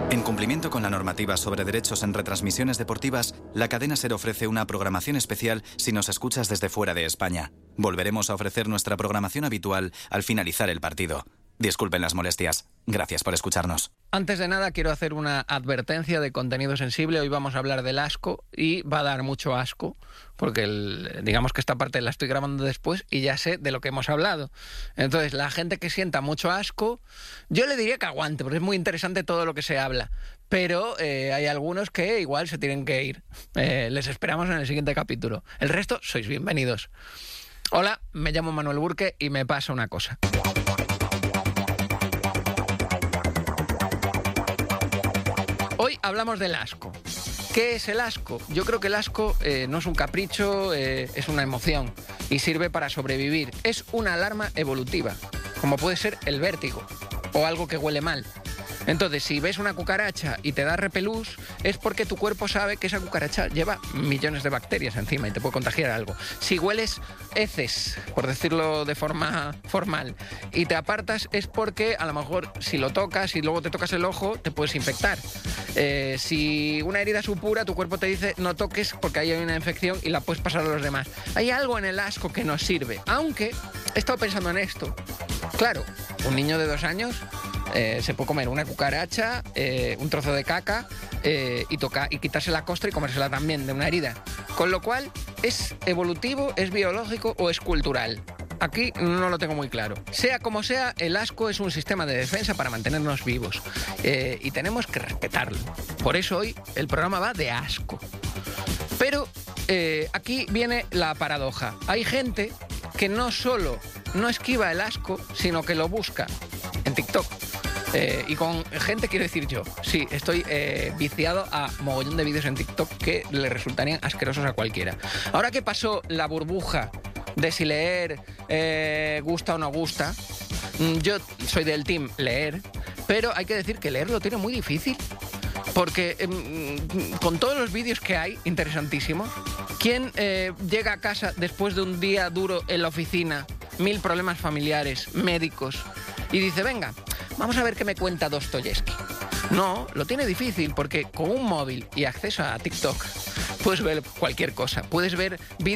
En cumplimiento con la normativa sobre derechos en retransmisiones deportivas, la cadena SER ofrece una programación especial si nos escuchas desde fuera de España. Volveremos a ofrecer nuestra programación habitual al finalizar el partido. Disculpen las molestias. Gracias por escucharnos. Antes de nada, quiero hacer una advertencia de contenido sensible. Hoy vamos a hablar del asco y va a dar mucho asco, porque digamos que esta parte la estoy grabando después y ya sé de lo que hemos hablado. Entonces, la gente que sienta mucho asco, yo le diría que aguante, porque es muy interesante todo lo que se habla. Pero hay algunos que igual se tienen que ir. Les esperamos en el siguiente capítulo. El resto, sois bienvenidos. Hola, me llamo Manuel Burke y me pasa una cosa. Hoy hablamos del asco. ¿Qué es el asco? Yo creo que el asco no es un capricho, es una emoción y sirve para sobrevivir. Es una alarma evolutiva, como puede ser el vértigo o algo que huele mal. Entonces, si ves una cucaracha y te da repelús, es porque tu cuerpo sabe que esa cucaracha lleva millones de bacterias encima y te puede contagiar algo. Si hueles heces, por decirlo de forma formal, y te apartas, es porque a lo mejor si lo tocas y luego te tocas el ojo, te puedes infectar. Si una herida supura, tu cuerpo te dice no toques porque ahí hay una infección y la puedes pasar a los demás. Hay algo en el asco que nos sirve, aunque he estado pensando en esto. Claro, un niño de 2 años... se puede comer una cucaracha, un trozo de caca y quitarse la costra y comérsela también de una herida. Con lo cual, ¿es evolutivo, es biológico o es cultural? Aquí no lo tengo muy claro. Sea como sea, el asco es un sistema de defensa para mantenernos vivos y tenemos que respetarlo. Por eso hoy el programa va de asco. Pero aquí viene la paradoja. Hay gente que no solo no esquiva el asco, sino que lo busca en TikTok. Y con gente quiero decir yo. Sí, estoy viciado a mogollón de vídeos en TikTok que le resultarían asquerosos a cualquiera. Ahora que pasó la burbuja de si leer gusta o no gusta, yo soy del team leer, pero hay que decir que leer lo tiene muy difícil. Porque con todos los vídeos que hay, interesantísimos, ¿quién llega a casa después de un día duro en la oficina, 1000 problemas familiares, médicos, y dice, venga, vamos a ver qué me cuenta Dostoyevsky? No, lo tiene difícil porque con un móvil y acceso a TikTok puedes ver cualquier cosa. Puedes ver vídeos